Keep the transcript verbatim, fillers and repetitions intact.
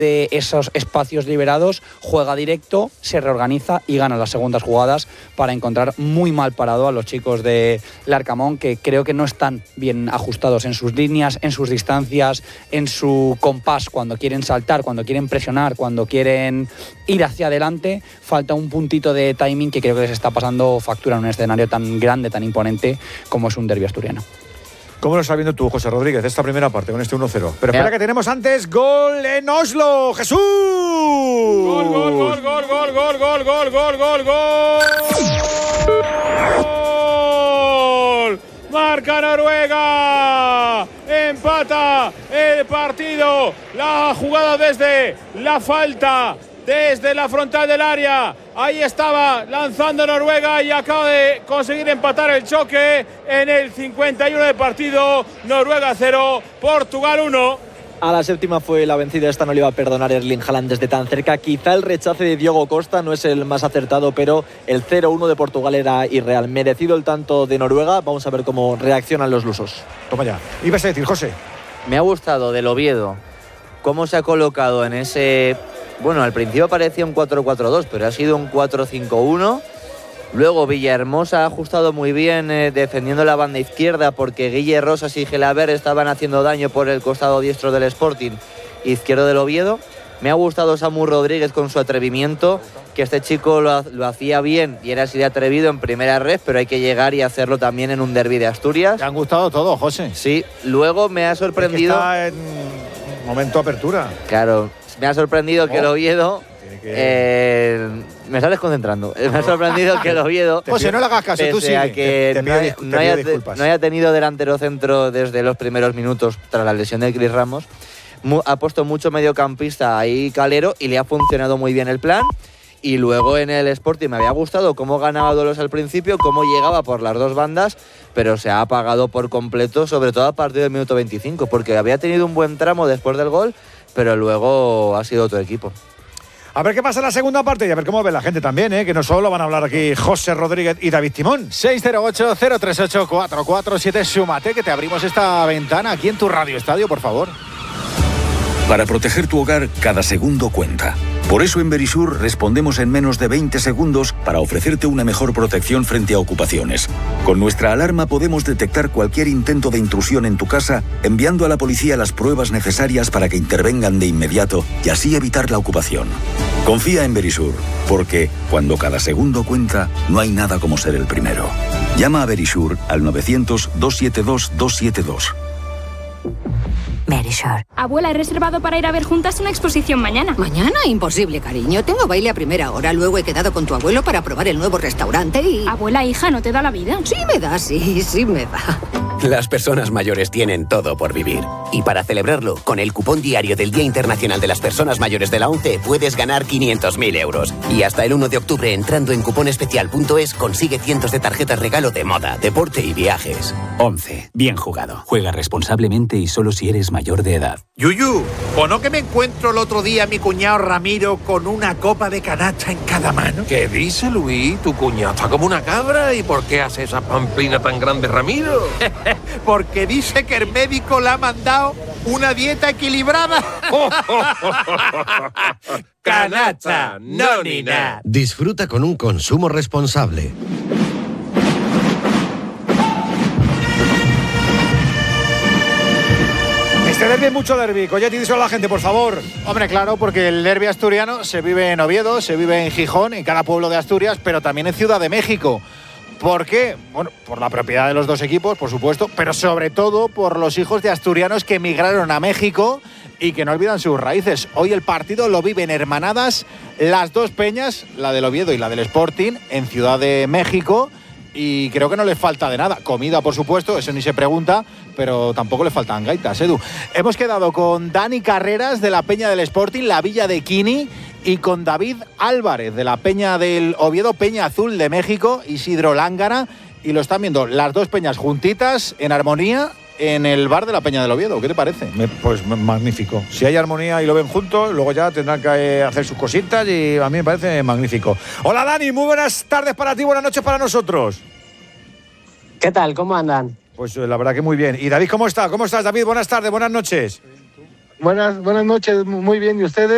de esos espacios liberados, juega directo, se reorganiza y gana las segundas jugadas para encontrar muy mal parado a los chicos de Larcamón, que creo que no están bien ajustados en sus líneas, en sus distancias, en su compás cuando quieren saltar, cuando quieren presionar, cuando quieren ir hacia adelante. Falta un puntito de timing que creo que les está pasando factura en un escenario tan grande, tan imponente como es un derbi asturiano. ¿Cómo lo estás viendo tú, José Rodríguez, esta primera parte con este uno cero? Pero espera, que tenemos antes gol en Oslo. ¡Jesús! Gol, gol, gol, gol, gol, gol, gol, gol, gol, gol, gol. Marca Noruega. Empata el partido. La jugada desde la falta, desde la frontal del área. Ahí estaba lanzando Noruega y acaba de conseguir empatar el choque en el cincuenta y uno de partido. Noruega cero, Portugal uno. A la séptima fue la vencida. Esta no le iba a perdonar Erling Haaland desde tan cerca. Quizá el rechace de Diogo Costa no es el más acertado, pero el cero uno de Portugal era irreal. Merecido el tanto de Noruega. Vamos a ver cómo reaccionan los lusos. Toma ya. Ibas a decir, José. Me ha gustado del Oviedo cómo se ha colocado en ese... Bueno, al principio parecía un cuatro cuatro dos, pero ha sido un cuatro cinco uno. Luego Villahermosa ha ajustado muy bien eh, defendiendo la banda izquierda, porque Guille Rosas y Gelaber estaban haciendo daño por el costado diestro del Sporting, izquierdo del Oviedo. Me ha gustado Samu Rodríguez con su atrevimiento, que este chico lo, lo hacía bien y era así de atrevido en primera red, pero hay que llegar y hacerlo también en un derbi de Asturias. ¿Te han gustado todo, José? Sí, luego me ha sorprendido... Es que está en momento apertura. Claro. Me ha sorprendido oh, que el Oviedo... Que... Eh, me está desconcentrando. Me ha sorprendido que el Oviedo... José, no le hagas caso, tú sí. que te, te no, haya, no, haya, no haya tenido delantero centro desde los primeros minutos tras la lesión de Cris Ramos. Mu, ha puesto mucho mediocampista ahí Calero y le ha funcionado muy bien el plan. Y luego en el Sporting me había gustado cómo ganaba duelos al principio, cómo llegaba por las dos bandas, pero se ha apagado por completo, sobre todo a partir del minuto veinticinco, porque había tenido un buen tramo después del gol, pero luego ha sido otro equipo. A ver qué pasa en la segunda parte y a ver cómo ve la gente también, ¿eh? Que no solo van a hablar aquí José Rodríguez y David Timón. seis cero ocho, cero tres ocho, cuatro cuatro siete, súmate, que te abrimos esta ventana aquí en tu Radio Estadio, por favor. Para proteger tu hogar, cada segundo cuenta. Por eso en Verisur respondemos en menos de veinte segundos para ofrecerte una mejor protección frente a ocupaciones. Con nuestra alarma podemos detectar cualquier intento de intrusión en tu casa, enviando a la policía las pruebas necesarias para que intervengan de inmediato y así evitar la ocupación. Confía en Verisur, porque cuando cada segundo cuenta, no hay nada como ser el primero. Llama a Verisur al novecientos, doscientos setenta y dos, doscientos setenta y dos. Verisur. Abuela, he reservado para ir a ver juntas una exposición mañana. ¿Mañana? Imposible, cariño. Tengo baile a primera hora. Luego he quedado con tu abuelo para probar el nuevo restaurante y... Abuela, hija, ¿no te da la vida? Sí me da, sí, sí me da. Las personas mayores tienen todo por vivir. Y para celebrarlo, con el cupón diario del Día Internacional de las Personas Mayores de la ONCE puedes ganar quinientos mil euros. Y hasta el uno de octubre, entrando en cuponespecial punto es, consigue cientos de tarjetas regalo de moda, deporte y viajes. ONCE. Bien jugado. Juega responsablemente y solo si eres mayor de edad. Yuyu, ¿o no que me encuentro el otro día a mi cuñado Ramiro con una copa de canasta en cada mano? ¿Qué dice, Luis? Tu cuñado está como una cabra. ¿Y por qué hace esa pamplina tan grande, Ramiro? Porque dice que el médico le ha mandado una dieta equilibrada. Canasta, no ni nada. Disfruta con un consumo responsable. Este derbi es mucho derbi. Colletti, díselo a la gente, por favor. Hombre, claro, porque el derbi asturiano se vive en Oviedo, se vive en Gijón, en cada pueblo de Asturias, pero también en Ciudad de México. ¿Por qué? Bueno, por la propiedad de los dos equipos, por supuesto, pero sobre todo por los hijos de asturianos que emigraron a México y que no olvidan sus raíces. Hoy el partido lo viven hermanadas las dos peñas, la del Oviedo y la del Sporting, en Ciudad de México. Y creo que no les falta de nada. Comida, por supuesto, eso ni se pregunta, pero tampoco le faltan gaitas, Edu. Hemos quedado con Dani Carreras de la Peña del Sporting, la Villa de Quini, y con David Álvarez de la Peña del Oviedo, Peña Azul de México, Isidro Lángara, y lo están viendo las dos peñas juntitas, en armonía, en el bar de la Peña del Oviedo. ¿Qué te parece? Me, pues magnífico. Si hay armonía y lo ven juntos, luego ya tendrán que hacer sus cositas y a mí me parece magnífico. Hola Dani, muy buenas tardes para ti, buenas noches para nosotros. ¿Qué tal? ¿Cómo andan? Pues la verdad que muy bien. ¿Y David cómo está? ¿Cómo estás, David? Buenas tardes, buenas noches. Buenas, buenas noches, muy bien. ¿Y ustedes?